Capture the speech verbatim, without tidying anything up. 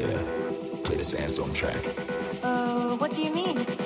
uh, play the Sandstorm track. Uh, what do you mean?